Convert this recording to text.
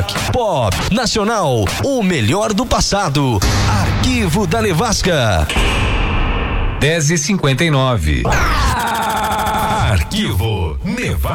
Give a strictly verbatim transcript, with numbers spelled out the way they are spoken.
rock, pop, nacional, o melhor do passado. Arquivo da Nevasca. dez e cinquenta e nove. Arquivo Nevasca.